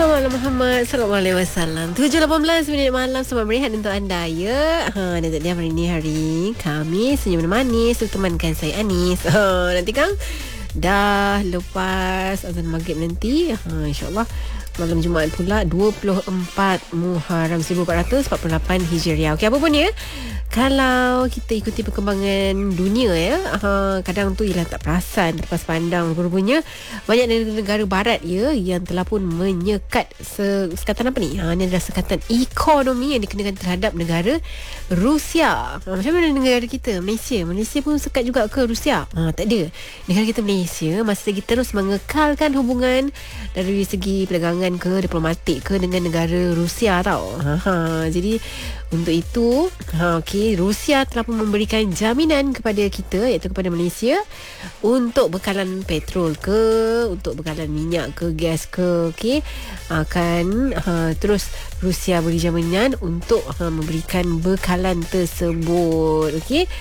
Salawat ala Muhammad sallallahu alaihi wasallam. 7:18 minit malam, selamat berehat untuk anda ya. Dan dia hari ni hari Khamis, senyum manis temankan saya Anis. Nanti Kang dah lepas azan maghrib nanti, insya-Allah malam Jumaat pula 24 Muharram 1448 Hijriah. Okey, apa pun ya, kalau kita ikuti perkembangan dunia ya, kadang tu ialah tak perasan, terlepas pandang rupanya banyak negara barat ya yang telah pun menyekat sekatan apa ni? Ini adalah sekatan ekonomi yang dikenakan terhadap negara Rusia. Macam mana negara kita Malaysia? Malaysia pun sekat juga ke Rusia? Tak ada. Negara kita Malaysia masih lagi terus mengekalkan hubungan dari segi perdagangan ke diplomatik ke dengan negara Rusia tau. Jadi untuk itu, Rusia telah pun memberikan jaminan kepada kita, iaitu kepada Malaysia, untuk bekalan petrol ke, untuk bekalan minyak ke, gas ke, akan terus Rusia beri jaminan untuk memberikan bekalan tersebut.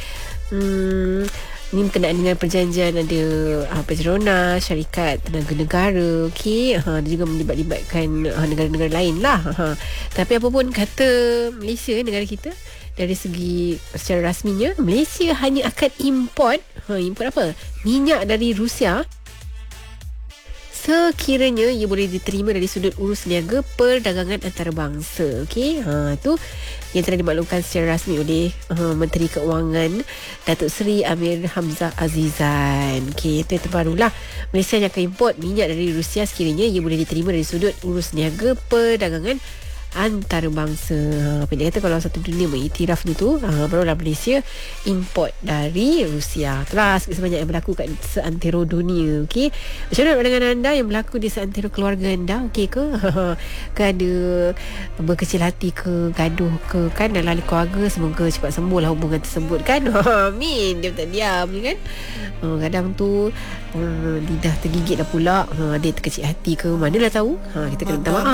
Ini berkenaan dengan perjanjian ada Petronas, syarikat tenaga negara, dan juga melibatkan negara-negara lain lah. Tapi apa pun kata Malaysia, negara kita, dari segi secara rasminya Malaysia hanya akan import apa? Minyak dari Rusia sekiranya ia boleh diterima dari sudut urus niaga perdagangan antarabangsa. Tu yang telah dimaklumkan secara rasmi oleh Menteri Keuangan Datuk Seri Amir Hamzah Azizan. Itu yang terbarulah. Malaysia akan import minyak dari Rusia sekiranya ia boleh diterima dari sudut urus niaga perdagangan antarabangsa. Apa dia kata, kalau satu dunia mengiktiraf tu, barulah Malaysia import dari Rusia. Itulah sebanyak yang berlaku kat seantero dunia. Macam mana pandangan anda yang berlaku di seantero keluarga anda? Ke ada berkecil hati ke, gaduh ke dalam ahli keluarga? Semoga cepat sembuh lah hubungan tersebut amin. Dia tak diam kan. Kadang tu lidah tergigit lah pula, dia terkecil hati ke, manalah tahu. Kita kena minta maaf.